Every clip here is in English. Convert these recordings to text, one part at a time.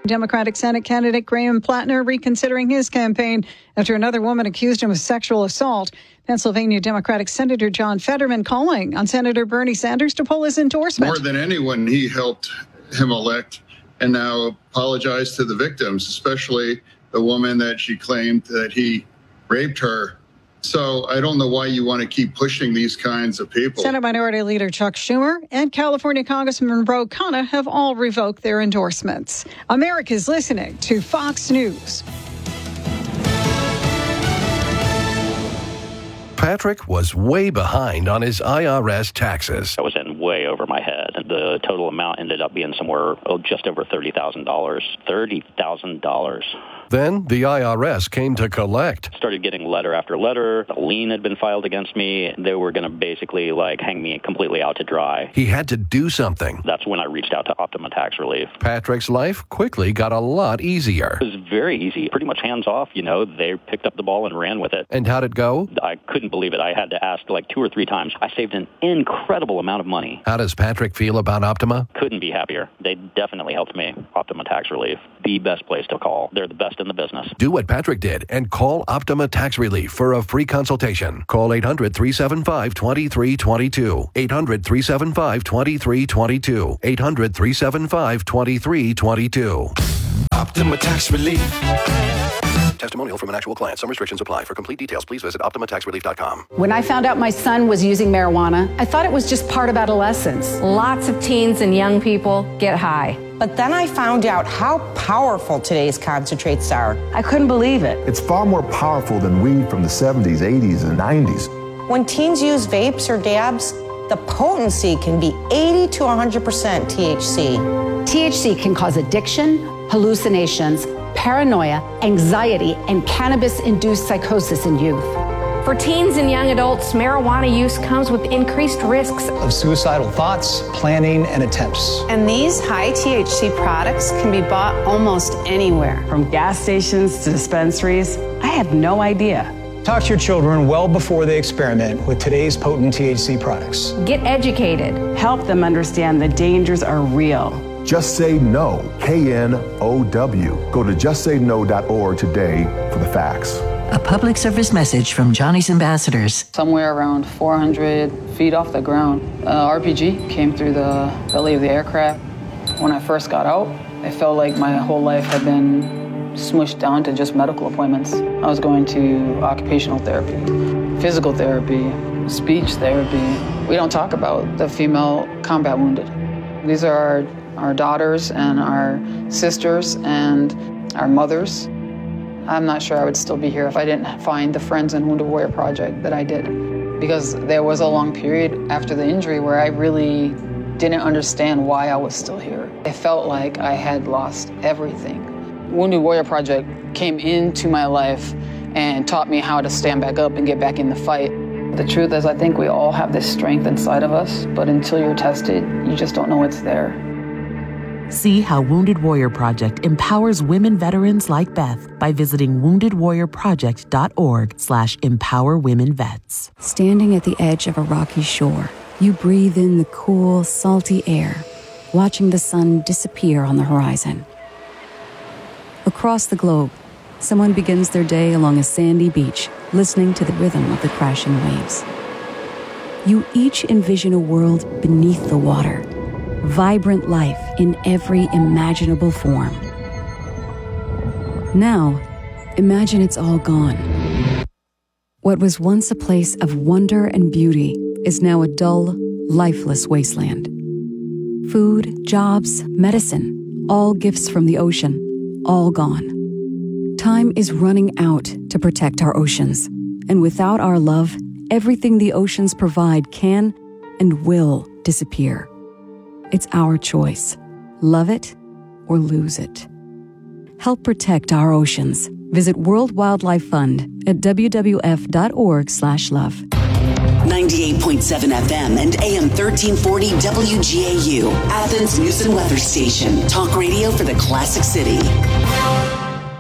Democratic Senate candidate Graham Plattner reconsidering his campaign after another woman accused him of sexual assault. Pennsylvania Democratic Senator John Fetterman calling on Senator Bernie Sanders to pull his endorsement. More than anyone, he helped him elect and now apologize to the victims, especially the woman that she claimed that he raped her. So I don't know why you want to keep pushing these kinds of people. Senate Minority Leader Chuck Schumer and California Congressman Ro Khanna have all revoked their endorsements. America's listening to Fox News. Patrick was way behind on his IRS taxes. I was in way over my head. The total amount ended up being somewhere just over $30,000. $30,000. Then the IRS came to collect. Started getting letter after letter. A lien had been filed against me. They were going to basically hang me completely out to dry. He had to do something. That's when I reached out to Optima Tax Relief. Patrick's life quickly got a lot easier. It was very easy, pretty much hands off. They picked up the ball and ran with it. And how'd it go? I couldn't believe it. I had to ask 2 or 3 times. I saved an incredible amount of money. How does Patrick feel about Optima? Couldn't be happier. They definitely helped me. Optima Tax Relief, the best place to call. They're the best in the business. Do what Patrick did and call Optima Tax Relief for a free consultation. Call 800-375-2322. 800-375-2322. 800-375-2322. Optima Tax Relief. Testimonial from an actual client. Some restrictions apply. For complete details, please visit OptimaTaxRelief.com. When I found out my son was using marijuana, I thought it was just part of adolescence. Lots of teens and young people get high. But then I found out how powerful today's concentrates are. I couldn't believe it. It's far more powerful than weed from the 70s, 80s, and 90s. When teens use vapes or dabs, the potency can be 80 to 100% THC. THC can cause addiction, hallucinations, paranoia, anxiety, and cannabis-induced psychosis in youth. For teens and young adults, marijuana use comes with increased risks of suicidal thoughts, planning, and attempts. And these high THC products can be bought almost anywhere. From gas stations to dispensaries. I had no idea. Talk to your children well before they experiment with today's potent THC products. Get educated. Help them understand the dangers are real. Just Say No, KNOW. Go to justsayno.org today for the facts. A public service message from Johnny's Ambassadors. Somewhere around 400 feet off the ground, RPG came through the belly of the aircraft. When I first got out, I felt like my whole life had been smushed down to just medical appointments. I was going to occupational therapy, physical therapy, speech therapy. We don't talk about the female combat wounded. These are our daughters and our sisters and our mothers. I'm not sure I would still be here if I didn't find the Friends and Wounded Warrior Project that I did. Because there was a long period after the injury where I really didn't understand why I was still here. I felt like I had lost everything. Wounded Warrior Project came into my life and taught me how to stand back up and get back in the fight. The truth is, I think we all have this strength inside of us, but until you're tested, you just don't know it's there. See how Wounded Warrior Project empowers women veterans like Beth by visiting woundedwarriorproject.org/empowerwomenvets. Standing at the edge of a rocky shore, you breathe in the cool, salty air, watching the sun disappear on the horizon. Across the globe, someone begins their day along a sandy beach, listening to the rhythm of the crashing waves. You each envision a world beneath the water, vibrant life in every imaginable form. Now, imagine it's all gone. What was once a place of wonder and beauty is now a dull, lifeless wasteland. Food, jobs, medicine, all gifts from the ocean, all gone. Time is running out to protect our oceans, and without our love, everything the oceans provide can and will disappear. It's our choice. Love it or lose it. Help protect our oceans. Visit World Wildlife Fund at wwf.org/love. 98.7 FM and AM 1340 WGAU, Athens News and Weather Station. Talk radio for the Classic City.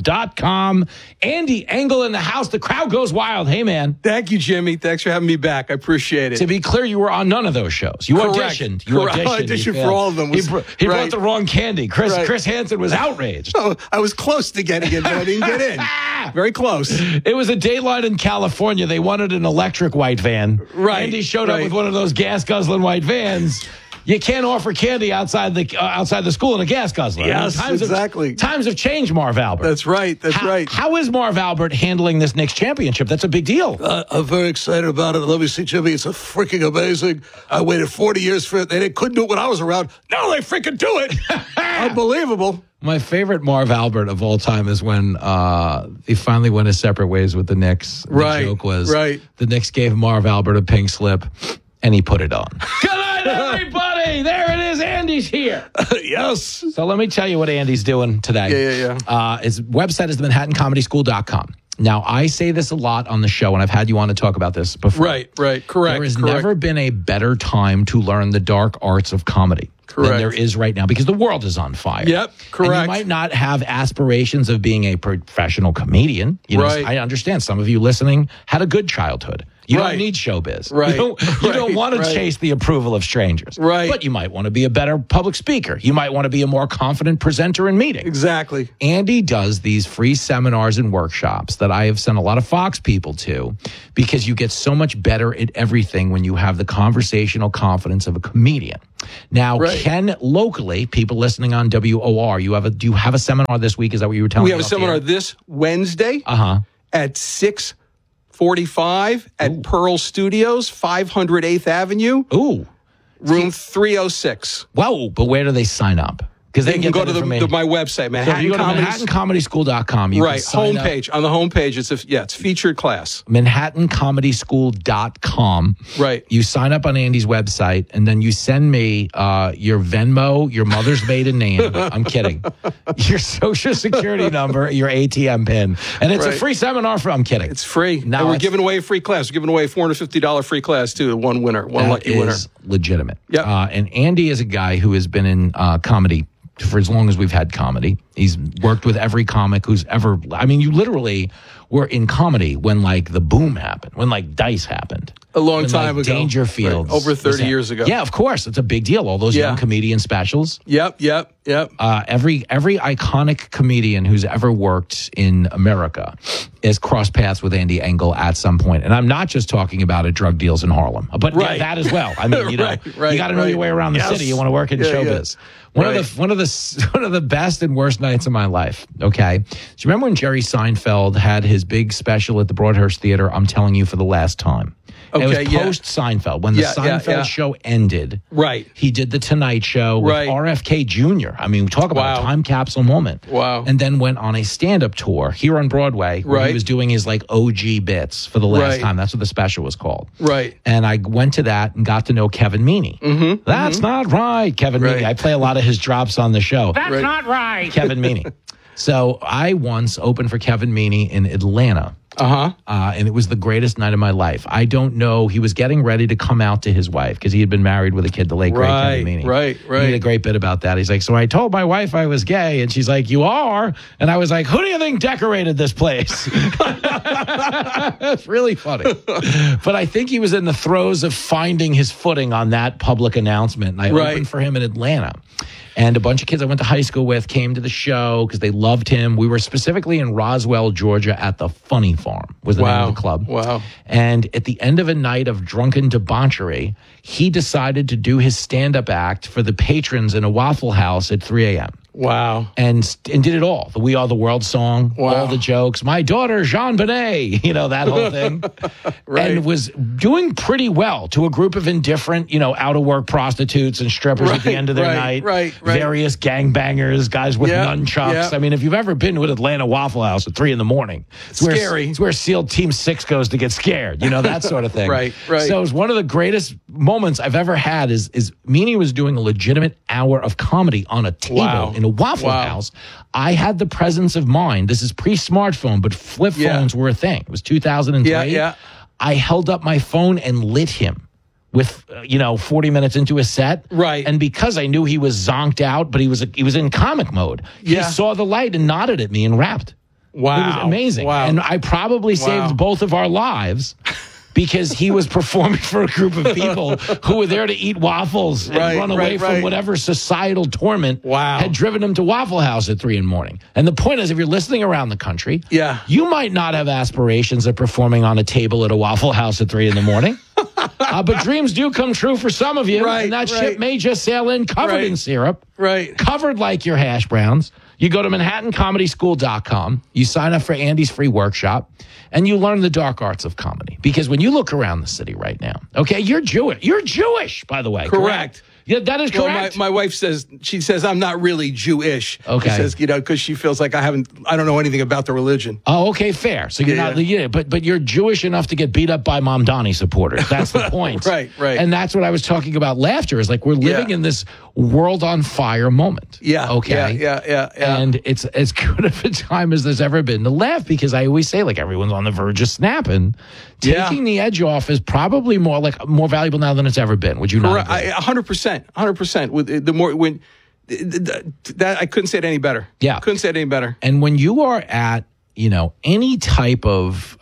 AndyEngle.com. Andy Engel in the house. The crowd goes wild. Hey, man. Thank you, Jimmy. Thanks for having me back. I appreciate it. To be clear, you were on none of those shows. You auditioned. I auditioned for all of them. He brought the wrong candy. Chris Hansen was outraged. Oh, I was close to getting in, but I didn't get in. Very close. It was a Daylight in California. They wanted an electric white van. Right. Andy showed up with one of those gas guzzling white vans. You can't offer candy outside the school in a gas guzzler. Yes, exactly. Times have changed, Marv Albert. That's right. How is Marv Albert handling this Knicks championship? That's a big deal. I'm very excited about it. Let me see, Jimmy. It's a freaking amazing. I waited 40 years for it. They couldn't do it when I was around. Now they freaking do it. Unbelievable. My favorite Marv Albert of all time is when he finally went his separate ways with the Knicks. The joke was the Knicks gave Marv Albert a pink slip, and he put it on. Good night, everybody. There it is. Andy's here. Yes. So let me tell you what Andy's doing today. Yeah. His website is themanhattanComedySchool.com. Now, I say this a lot on the show, and I've had you on to talk about this before. Right. Correct. There has never been a better time to learn the dark arts of comedy. Than there is right now, because the world is on fire. Yep, correct. And you might not have aspirations of being a professional comedian. You know, I understand some of you listening had a good childhood. You don't need showbiz. Right. You don't want to chase the approval of strangers. Right. But you might want to be a better public speaker. You might want to be a more confident presenter in meetings. Exactly. Andy does these free seminars and workshops that I have sent a lot of Fox people to, because you get so much better at everything when you have the conversational confidence of a comedian. Now, Ken, locally, people listening on WOR, do you have a seminar this week? Is that what you were telling me? We have a seminar this Wednesday at 6:45 at Pearl Studios, 500 8th Avenue. Ooh. Room 306. Wow, but where do they sign up? Because they can go to my website, Manhattan. So you go to ManhattanComedySchool.com. Homepage. On the homepage, it's featured class. ManhattanComedySchool.com. Right. You sign up on Andy's website, and then you send me your Venmo, your mother's maiden name. I'm kidding. Your social security number, your ATM pin. And it's a free seminar I'm kidding. It's free. Now and we're giving away a free class. We're giving away a $450 free class, too. One winner. One lucky winner. That is legitimate. Yep. And Andy is a guy who has been in comedy for as long as we've had comedy. He's worked with every comic who's ever, you literally were in comedy when the boom happened, when Dice happened. A long time ago. Dangerfield. Right. Over 30 years ago. Yeah, of course. It's a big deal. All those young comedian specials. Yep. Every iconic comedian who's ever worked in America has crossed paths with Andy Engel at some point. And I'm not just talking about at drug deals in Harlem, but that as well. You got to know your way around the city. You want to work in showbiz. One of the best and worst nights of my life. Okay. Do you remember when Jerry Seinfeld had his big special at the Broadhurst Theater, I'm Telling You for the Last Time? Okay, it was post-Seinfeld. When the Seinfeld show ended, he did The Tonight Show with RFK Jr. Talk about a time capsule moment. Wow. And then went on a stand-up tour here on Broadway where he was doing his OG bits for the last time. That's what the special was called. Right. And I went to that and got to know Kevin Meaney. Mm-hmm. That's not right, Kevin Meaney. I play a lot of his drops on the show. That's not right. Kevin Meaney. So I once opened for Kevin Meaney in Atlanta. And it was the greatest night of my life. I don't know. He was getting ready to come out to his wife because he had been married with a kid, the late great Kevin Meaney. Right. He had a great bit about that. He's like, so I told my wife I was gay, and she's like, you are? And I was like, who do you think decorated this place? It's really funny. But I think he was in the throes of finding his footing on that public announcement, and I opened for him in Atlanta. And a bunch of kids I went to high school with came to the show because they loved him. We were specifically in Roswell, Georgia at the Funny Farm was the name of the club. Wow. And at the end of a night of drunken debauchery, he decided to do his stand-up act for the patrons in a Waffle House at 3 a.m. Wow. And did it all. The We Are the World song, all the jokes. My daughter, Jean Benet, that whole thing. And was doing pretty well to a group of indifferent, out-of-work prostitutes and strippers at the end of their night. Various gangbangers, guys with nunchucks. If you've ever been to an Atlanta Waffle House at 3 a.m, scary. It's where SEAL Team 6 goes to get scared, that sort of thing. Right. So it was one of the greatest moments I've ever had is Meaney was doing a legitimate hour of comedy on a table in a Waffle House. I had the presence of mind. This is pre-smartphone, but flip phones were a thing. It was 2003. I held up my phone and lit him with 40 minutes into a set. Right. And because I knew he was zonked out, but he was in comic mode, he saw the light and nodded at me and rapped. Wow. It was amazing. Wow. And I probably saved both of our lives because he was performing for a group of people who were there to eat waffles and run away from whatever societal torment had driven him to Waffle House at 3 a.m. And the point is, if you're listening around the country, you might not have aspirations of performing on a table at a Waffle House at 3 a.m. But dreams do come true for some of you. And that ship may just sail in covered in syrup. Covered like your hash browns. You go to ManhattanComedySchool.com. You sign up for Andy's free workshop, and you learn the dark arts of comedy. Because when you look around the city right now, okay, you're Jewish. You're Jewish, by the way. Correct. Yeah, that is correct. My wife says, I'm not really Jewish. Okay. She says, because she feels like I don't know anything about the religion. Oh, okay, fair. So you're not, but you're Jewish enough to get beat up by Mamdani supporters. That's the point. Right. And that's what I was talking about. Laughter is like we're living in this world on fire moment. Yeah. Okay. Yeah. And it's as good of a time as there's ever been to laugh, because I always say, like, everyone's on the verge of snapping. Taking the edge off is probably more valuable now than it's ever been. Would you not? 100%. With the more when that I couldn't say it any better. Yeah, couldn't say it any better. And when you are at any type of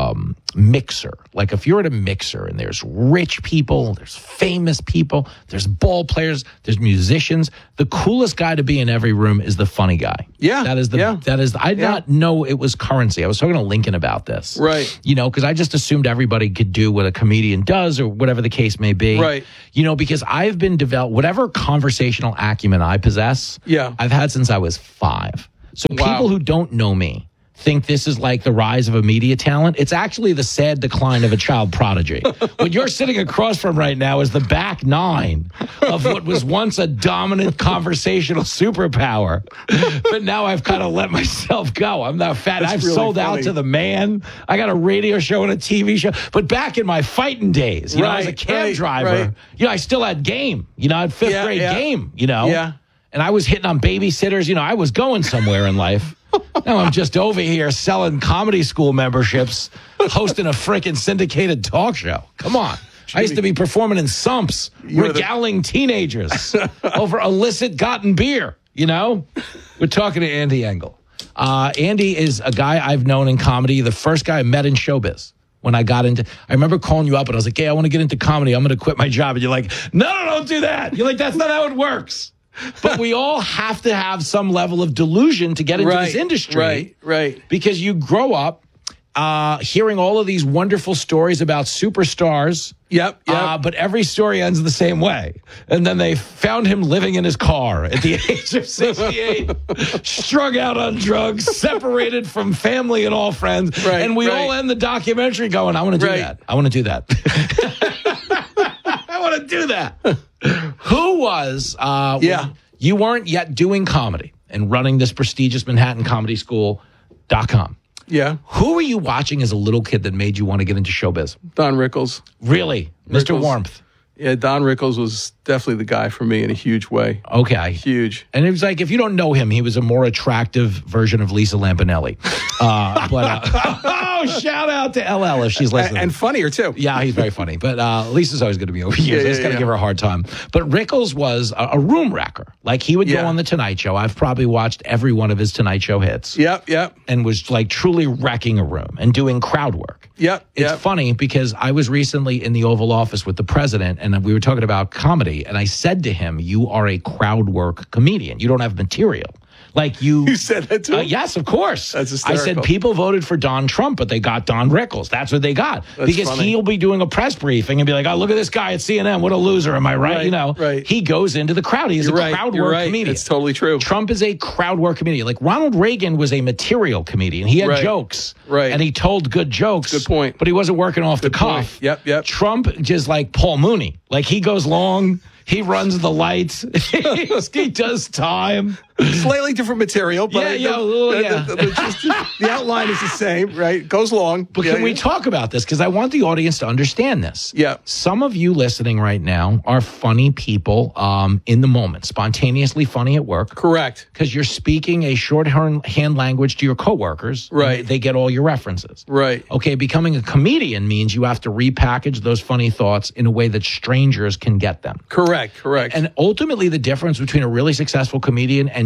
mixer, like if you're at a mixer and there's rich people, there's famous people, there's ball players, there's musicians, the coolest guy to be in every room is the funny guy. Yeah. That is I did not know it was currency. I was talking to Lincoln about this. Right. Because I just assumed everybody could do what a comedian does or whatever the case may be. Right. Because I've been developed, whatever conversational acumen I possess, I've had since I was 5. So people who don't know me think this is like the rise of a media talent. It's actually the sad decline of a child prodigy. What you're sitting across from right now is the back 9 of what was once a dominant conversational superpower. But now I've kind of let myself go. I'm not fat. I've really sold out to the man. I got a radio show and a TV show. But back in my fighting days, as a cab driver, I still had game. I had 5th grade game, Yeah. And I was hitting on babysitters. I was going somewhere in life. Now I'm just over here selling comedy school memberships, hosting a freaking syndicated talk show. Come on. I used to be performing in sumps, regaling teenagers over illicit gotten beer, We're talking to Andy Engel. Andy is a guy I've known in comedy, the first guy I met in showbiz. When I got into, I remember calling you up and I was like, hey, I want to get into comedy. I'm going to quit my job. And you're like, no, don't do that. You're like, that's not how it works. But we all have to have some level of delusion to get into this industry. Right. Because you grow up hearing all of these wonderful stories about superstars. Yep. But every story ends the same way. And then they found him living in his car at the age of 68, strung out on drugs, separated from family and all friends. Right, and we all end the documentary going, I want to do that. I want to do that. I want to do that. Who was, you weren't yet doing comedy and running this prestigious ManhattanComedySchool.com. Yeah. Who were you watching as a little kid that made you want to get into showbiz? Don Rickles. Really? Mr. Warmth. Yeah, Don Rickles was definitely the guy for me in a huge way. Okay. Huge. And it was like, if you don't know him, he was a more attractive version of Lisa Lampanelli. Shout out to LL if she's listening. And funnier, too. Yeah, he's very funny. But Lisa's always going to be over here. So I just got to give her a hard time. But Rickles was a room wrecker. Like, he would go on The Tonight Show. I've probably watched every one of his Tonight Show hits. Yep. And was, like, truly wrecking a room and doing crowd work. It's funny because I was recently in the Oval Office with the president, and we were talking about comedy, and I said to him, you are a crowd work comedian. You don't have material. Like You said that to him? Yes, of course. That's hysterical. I said people voted for Don Trump, but they got Don Rickles. That's what they got. Because funny. He'll be doing a press briefing and be like, oh, look at this guy at CNN. What a loser. Am I right? Right. He goes into the crowd. He's a crowd work comedian. It's totally true. Trump is a crowd work comedian. Like, Ronald Reagan was a material comedian. He had jokes. Right. And he told good jokes. Good point. But he wasn't working off the cuff. Yep. Trump just like Paul Mooney. Like, he goes long. He runs the lights. He does time. Slightly different material, but the outline is the same, right? Goes long. But can we talk about this? Because I want the audience to understand this. Yeah. Some of you listening right now are funny people in the moment, spontaneously funny at work. Correct. Because you're speaking a shorthand language to your coworkers. Right. They get all your references. Right. Okay, becoming a comedian means you have to repackage those funny thoughts in a way that strangers can get them. Correct. And ultimately, the difference between a really successful comedian and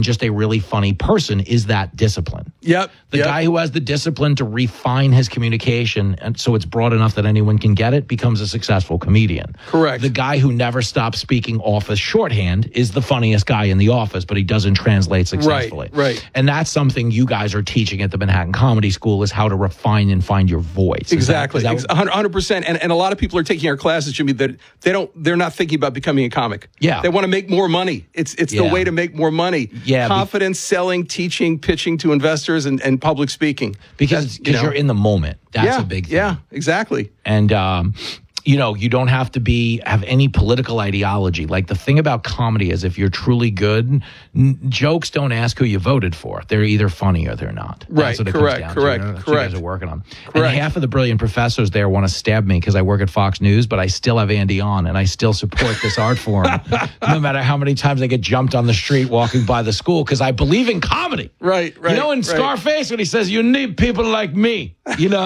just a really funny person is that discipline. Yep. The guy who has the discipline to refine his communication and so it's broad enough that anyone can get it becomes a successful comedian. Correct. The guy who never stops speaking office shorthand is the funniest guy in the office, but he doesn't translate successfully. Right. And that's something you guys are teaching at the Manhattan Comedy School is how to refine and find your voice. Exactly. 100%. And a lot of people are taking our classes, Jimmy, that they're not thinking about becoming a comic. Yeah. They want to make more money. It's the way to make more money. Yeah. Confidence, selling, teaching, pitching to investors, and public speaking. Because you're in the moment. That's a big thing. Yeah, exactly. And, you don't have to have any political ideology. Like the thing about comedy is if you're truly good, jokes don't ask who you voted for. They're either funny or they're not. That's what it comes down to. That's what you guys are working on. And half of the brilliant professors there want to stab me because I work at Fox News, but I still have Andy on and I still support this art form no matter how many times I get jumped on the street walking by the school because I believe in comedy. Right. You know in Scarface when he says, you need people like me,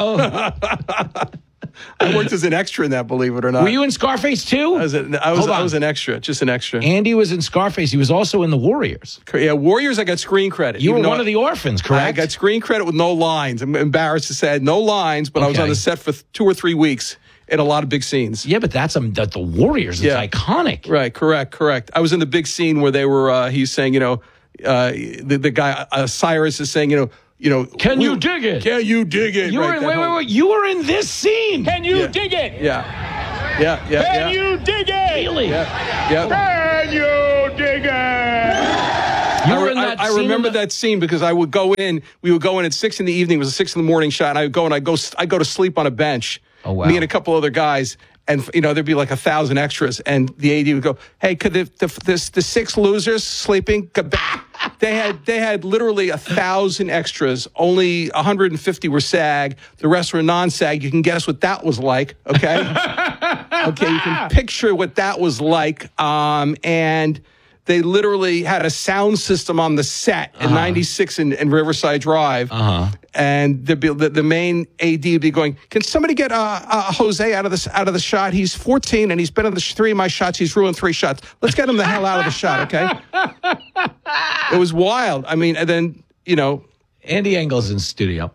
I worked as an extra in that, believe it or not. Were you in Scarface too? I was an extra, just an extra. Andy was in Scarface. He was also in The Warriors. Yeah, Warriors, I got screen credit. You were one of the orphans, correct? I got screen credit with no lines. I'm embarrassed to say I had no lines, but I was on the set for 2 or 3 weeks in a lot of big scenes. Yeah, but that's The Warriors is iconic. Right, correct. I was in the big scene where they were, he's saying, the guy, Cyrus is saying, can you dig it? Can you dig it? Wait. You were in this scene. Can you dig it? Yeah. Can you dig it? Really? Yeah. Can you dig it? You were in that I remember that scene because we would go in at 6 in the evening. It was a 6 in the morning shot. And I would go and I go to sleep on a bench. Oh, wow. Me and a couple other guys. And, there'd be like 1,000 extras. And the AD would go, hey, could the 6 losers sleeping? They had literally 1,000 extras. Only 150 were SAG. The rest were non-SAG. You can guess what that was like, okay? Okay, you can picture what that was like. And they literally had a sound system on the set in 96 in Riverside Drive. And the main AD would be going, can somebody get Jose out of the shot? He's 14 and he's been in the 3 of my shots. He's ruined 3 shots. Let's get him the hell out of the shot, okay? It was wild. I mean, and then, Andy Engel's in studio.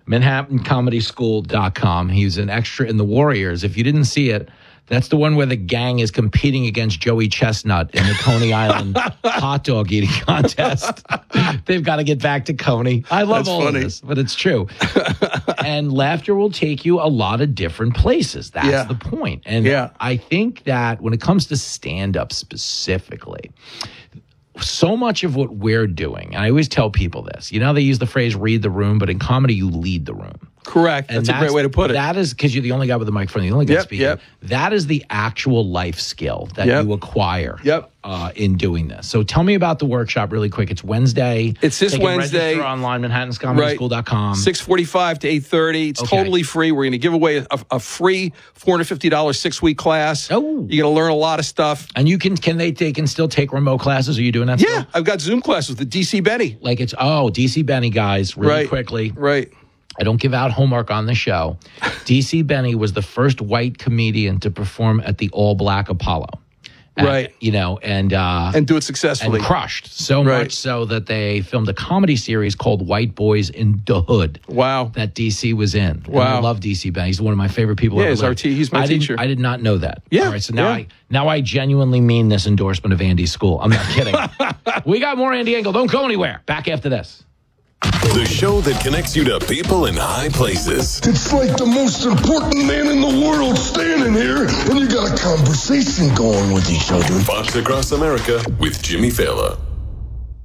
ManhattanComedySchool.com. He was an extra in The Warriors. If you didn't see it, that's the one where the gang is competing against Joey Chestnut in the Coney Island hot dog eating contest. They've got to get back to Coney. I love all of this, but it's true. And laughter will take you a lot of different places. That's the point. And I think that when it comes to stand-up specifically, so much of what we're doing, and I always tell people this, they use the phrase read the room, but in comedy, you lead the room. Correct. That's a great way to put it. That is because you're the only guy with the microphone, the only guy speaking. Yep. That is the actual life skill that you acquire in doing this. So tell me about the workshop really quick. It's Wednesday. It's this Wednesday. Register online, ManhattanComedySchool.com. 6:45 to 8:30. It's totally free. We're going to give away a free $450 6-week class. Oh. You're going to learn a lot of stuff. And they can still take remote classes? Are you doing that still? I've got Zoom classes with DC Benny. DC Benny, guys, really quickly. Right. I don't give out homework on the show. DC Benny was the first white comedian to perform at the All Black Apollo. And do it successfully. And crushed. So much so that they filmed a comedy series called White Boys in the Hood. Wow. That DC was in. Wow. And I love DC Benny. He's one of my favorite people ever lived. He's my teacher. I did not know that. Yeah. All right, so now I genuinely mean this endorsement of Andy's school. I'm not kidding. We got more Andy Engel. Don't go anywhere. Back after this. The show that connects you to people in high places. It's like the most important man in the world standing here, and you got a conversation going with each other. Fox Across America with Jimmy Fallon.